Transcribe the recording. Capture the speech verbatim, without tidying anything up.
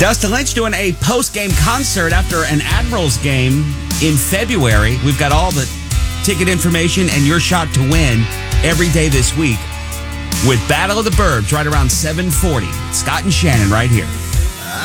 Dustin Lynch doing a post-game concert after an Admirals game in February. We've got all the ticket information and your shot to win every day this week with Battle of the Burbs right around seven forty. Scott and Shannon right here.